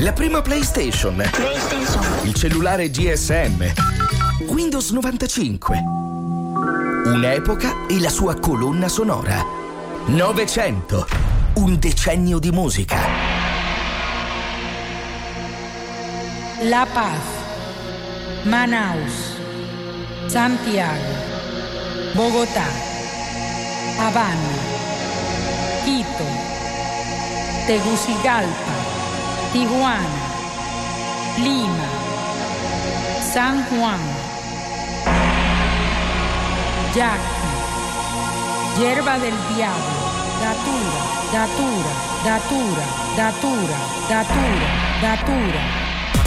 la prima PlayStation, il cellulare GSM, Windows 95. Un'epoca e la sua colonna sonora. 900, un decennio di musica. La Paz, Manaus, Santiago, Bogotá, Habana, Quito, Tegucigalpa, Tijuana, Lima, San Juan, Yaqui, Yerba del Diablo, Datura, Datura, Datura, Datura, Datura, Datura.